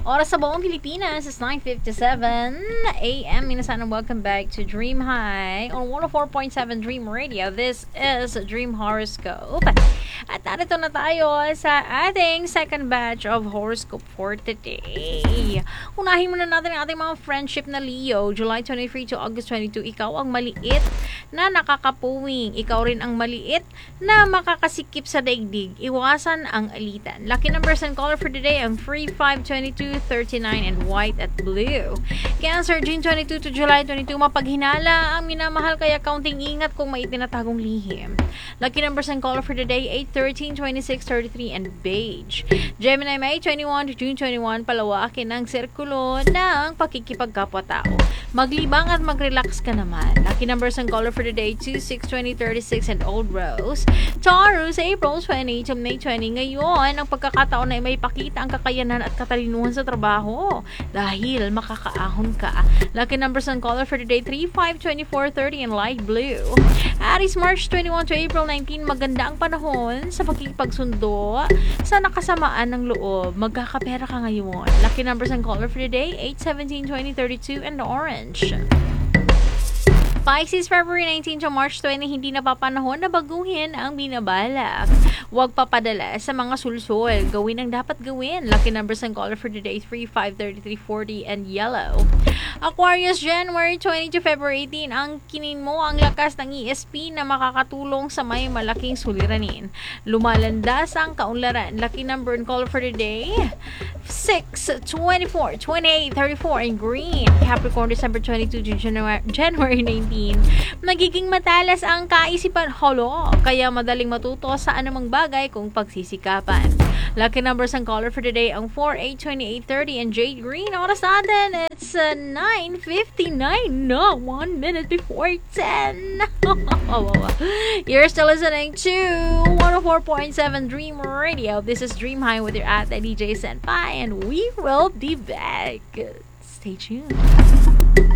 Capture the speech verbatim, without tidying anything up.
Oras sa buong Pilipinas is nine fifty-seven a m Minasan, and welcome back to Dream High on one oh four point seven Dream Radio. This is Dream Horoscope. At narito na tayo sa ating second batch of horoscope for today. Unahin muna natin ang ating mga friendship na Leo. July twenty-third to August twenty-second, ikaw ang maliit na nakakapuwing. Ikaw rin ang maliit na makakasikip sa daigdig. Iwasan ang alitan. Lucky numbers and color for today ang three, five, twenty-two, thirty-nine, and white at blue. Cancer, June twenty-second to July twenty-second, mapaghinala ang minamahal, kaya kaunting ingat kung may itinatagong lihim. Lucky numbers and color for today eight, thirteen, twenty-six, thirty-three, and beige. Gemini, May twenty-first to June twenty-first, palawakin ang sirkulo ng pakikipagkapwa-tao. Maglibang at mag-relax ka naman. Lucky numbers and color for today two, six, twenty, thirty-six, and Old Rose. Taurus, April twentieth to May twentieth. Ngayon, ang pagkakataon na may pakita ang kakayanan at katalinuhan sa trabaho dahil makakaahon ka. Lucky numbers and color for today three, five, twenty-four, thirty, and light blue. Aries, March twenty-first to April nineteenth, maganda ang panahon sa pagkikipagsundo sa nakasamaan ng loob. Magkakapera ka ngayon. Lucky numbers and color for today eight, seventeen, twenty, thirty-two, and orange. Pisces, February nineteenth to March twentieth, hindi na papanahon na baguhin ang binabalak. Huwag papadala sa mga sulsol. Gawin ang dapat gawin. Lucky numbers and color for today three, five, thirty-three, forty, and yellow. Aquarius, January twentieth to February eighteenth, ang kinin mo ang lakas ng E S P na makakatulong sa may malaking suliranin. Lumalandas ang kaunlaran. Lucky number and color for today six, twenty-four, twenty-eight, thirty-four, and green. Capricorn, December twenty-second to January, January nineteenth, magiging matalas ang kaisipan. Holo, kaya madaling matuto sa anumang bagay kung pagsisikapan. Lucky numbers and color for today ang four, eight, twenty-eight, thirty, and jade green. Oras natin, it's uh, nine fifty-nine, no, one minute before ten. You're still listening to one oh four point seven Dream Radio. This is Dream High with your at D J Senpai, and we will be back. Stay tuned.